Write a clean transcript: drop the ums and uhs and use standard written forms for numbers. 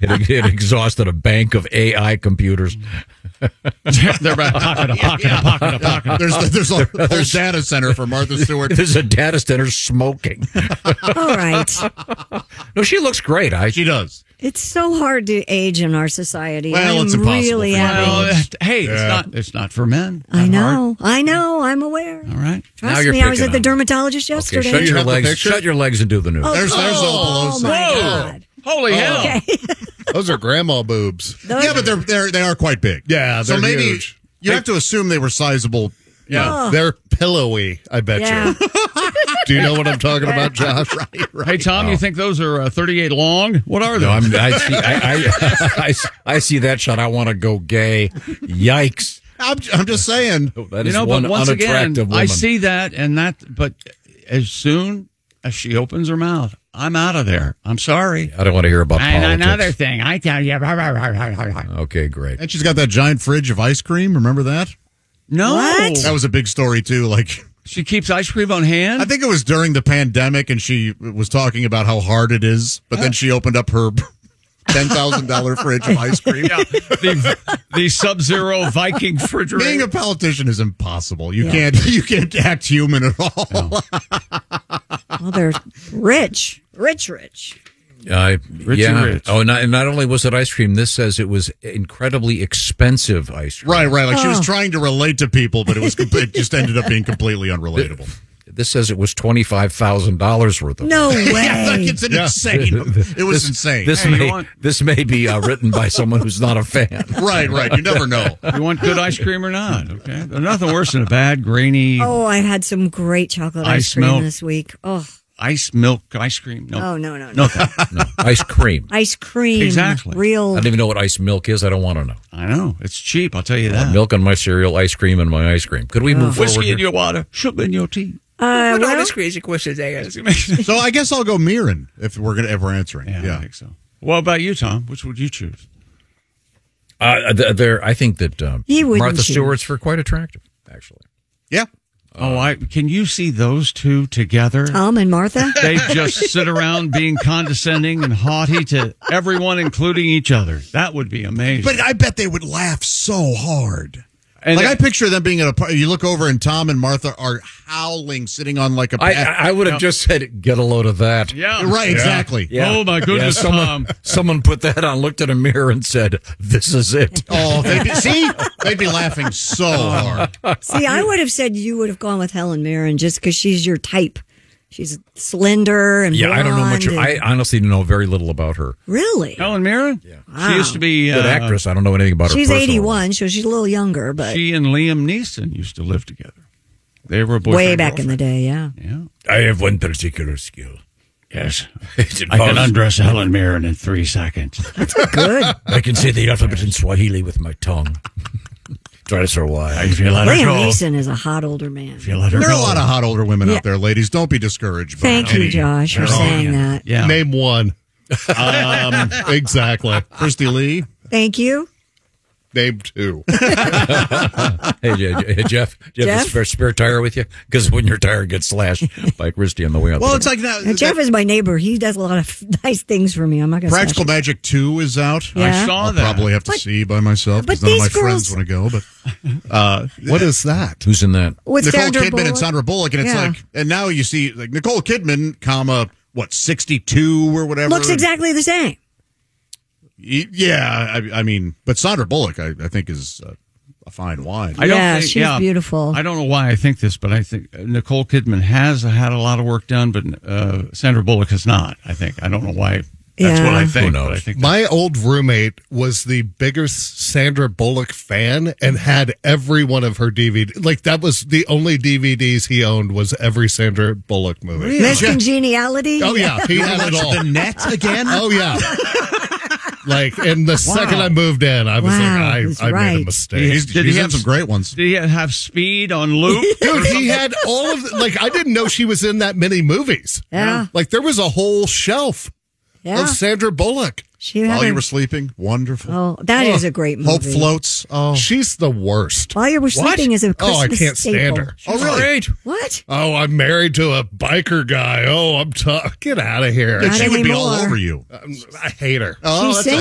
It exhausted a bank of AI computers. They're about pocket. There's a whole data center for Martha Stewart. There's a data center smoking. All right. No, she looks great. She does. It's so hard to age in our society. Well, I'm it's impossible really for having. Well, hey, it's not for men. I know. I'm aware. All right. Now Trust you're me, I was picking at the on dermatologist Okay, yesterday. shut your have the legs. picture? Shut your legs and do the news. There's Oh Pelosi. my God. Holy hell. Okay. Those are grandma boobs. Those- Yeah, but they are quite big. Yeah, so they're maybe huge. you have to assume they were sizable. Yeah. They're pillowy, I bet Yeah. you. Do you know what I'm talking about, Josh? Hey, Tom, you think those are 38 long? What are they? No, I see that shot. I want to go gay. Yikes! I'm just saying. That is but one once again, unattractive woman. I see that, but as soon as she opens her mouth, I'm out of there. I'm sorry. I don't want to hear about And politics. another thing, I tell you. Okay, great. And she's got that giant fridge of ice cream. Remember that? No. What? That was a big story too. Like, She keeps ice cream on hand? I think it was during the pandemic, and she was talking about how hard it is. But then she opened up her $10,000 fridge of ice cream. Yeah, the Sub-Zero Viking refrigerator. Being a politician is impossible. You can't act human at all. No. Well, they're rich. Rich. Yeah. Oh, and not only was it ice cream, this says it was incredibly expensive ice cream. Right. Like she was trying to relate to people, but it just ended up being completely unrelatable. This says it was $25,000 worth of. No way. It's insane. It was insane. This may be written by someone who's not a fan. Right. You never know. You want good ice cream or not? Okay. There's nothing worse than a bad, grainy Oh, I had some great chocolate ice Ice cream milk. this week. Oh, ice milk ice cream. No. oh no. No, thank you. No, ice cream. Ice cream. Exactly. I Real. don't even know what ice milk is. I don't want to know. I know. It's cheap, I'll tell you that. Milk in my cereal, ice cream in my ice cream. Could we move forward Whiskey here? in your water, sugar in your tea. Well, crazy questions. So I guess I'll go Mirren if we're answering. Yeah, I think so. What about you, Tom? Which would you choose? I think that He wouldn't Martha choose. Stewart's quite attractive, actually. Yeah. Can you see those two together? Tom and Martha. They just sit around being condescending and haughty to everyone, including each other. That would be amazing. But I bet they would laugh so hard. And I picture them being at a party. You look over and Tom and Martha are howling, sitting on like a I would have just said, get a load of that. yeah, Right, exactly. Yeah. Oh my goodness, Tom! Someone put that on, looked in a mirror, and said, "This is it." Oh, they'd be laughing so hard. See, I would have said you would have gone with Helen Mirren just because she's your type. She's slender and Yeah, I don't know much. blonde I honestly know very little about her. really. Helen Mirren. Yeah, she used to be Good actress. I don't know anything about her. She's personal 81, so she's a little younger, but She and Liam Neeson used to live together. They were boyfriend way back in the girlfriend. day. Yeah. Yeah. I have one particular skill. Yes. It I can involves- undress Helen Mirren in 3 seconds. Good. I can say the alphabet in Swahili with my tongue. Try to survive. If you let her Liam go. Neeson is a hot older man. If you let her There are go. a lot of hot older women Yeah. out there, ladies. Don't be discouraged. by Thank you, any- Josh, for saying that. Yeah. Name one. Exactly. Christy Lee. Thank you. Name two. Hey, Jeff, do you have Jeff? a spare tire with you? Because when your tire gets slashed by Christy on the way out. Well, the it's like that. And Jeff is my neighbor. He does a lot of nice things for me. I'm not going to Practical Magic 2 is out. Yeah. I saw I'll that. probably have to see by myself but because none of my these friends girls- want to go. But What is that? Who's in that? with Nicole Sandra Kidman Bullock. and Sandra Bullock, and it's Yeah. like, and now you see like Nicole Kidman, comma 62 or whatever. Looks exactly the same. Yeah, I mean, but Sandra Bullock, I think, is a fine wine. I don't Yeah, think, she's beautiful. I don't know why I think this, but I think Nicole Kidman has had a lot of work done, but Sandra Bullock has not. I think. I don't know why. That's Yeah. what I think. Who knows? But I think My old roommate was the biggest Sandra Bullock fan and had every one of her DVD. Like that was the only DVDs he owned was every Sandra Bullock movie. Miss Congeniality. Oh yeah, he had it all. The net again? Oh yeah. Like, and the second I moved in, I was Wow, like, he's I made right. a mistake. He's Did he had have some great ones. Did he have Speed on loop? Dude, he had all of like I didn't know she was in that many movies. Yeah. Like there was a whole shelf Yeah. of Sandra Bullock. She had While a- you were sleeping, wonderful. Oh, that is a great movie. Hope floats. Oh, She's the worst. While you were sleeping is a Christmas Oh, I can't stand staple. her. oh, really? What? Oh, I'm married to a biker guy. Oh, I'm tough. Get out of here. Not She would be all anymore. over you. I hate her. Oh, She's that's single.